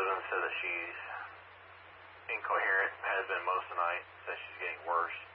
husband says that she's incoherent, has been most of the night, says she's getting worse.